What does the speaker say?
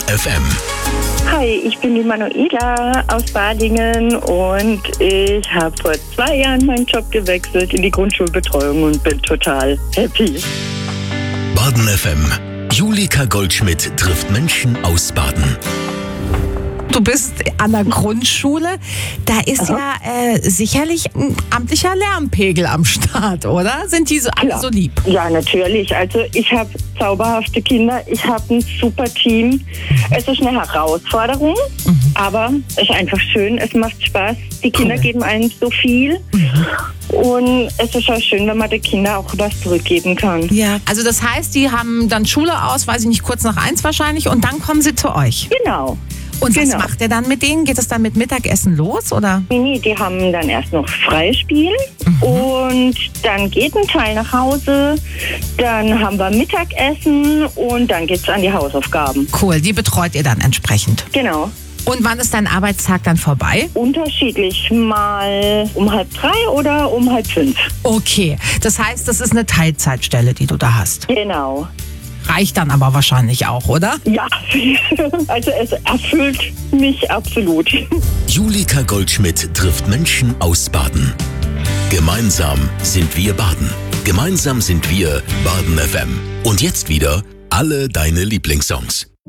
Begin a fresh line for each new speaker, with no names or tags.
FM.
Hi, ich bin die Manuela aus Badingen und ich habe vor 2 Jahren meinen Job gewechselt in die Grundschulbetreuung und bin total happy.
Baden FM. Julika Goldschmidt trifft Menschen aus Baden.
Du bist an der Grundschule. Da ist ja sicherlich ein amtlicher Lärmpegel am Start, oder? Sind die so alle so lieb?
Ja, natürlich. Also ich habe zauberhafte Kinder, ich habe ein super Team. Es ist eine Herausforderung, aber es ist einfach schön, es macht Spaß. Die Kinder geben einem so viel. Und es ist auch schön, wenn man den Kindern auch was zurückgeben kann.
Ja. Also das heißt, die haben dann Schule aus, weiß ich nicht, kurz nach 1 wahrscheinlich, und dann kommen sie zu euch.
Genau.
Und was macht ihr dann mit denen? Geht es dann mit Mittagessen los, oder?
Nee, die haben dann erst noch Freispiel und dann geht ein Teil nach Hause, dann haben wir Mittagessen und dann geht's an die Hausaufgaben.
Cool, die betreut ihr dann entsprechend.
Genau.
Und wann ist dein Arbeitstag dann vorbei?
Unterschiedlich, mal um 2:30 oder um 4:30.
Okay, das heißt, das ist eine Teilzeitstelle, die du da hast.
Genau.
Reicht dann aber wahrscheinlich auch, oder?
Ja, also es erfüllt mich absolut.
Julika Goldschmidt trifft Menschen aus Baden. Gemeinsam sind wir Baden. Gemeinsam sind wir Baden FM. Und jetzt wieder alle deine Lieblingssongs.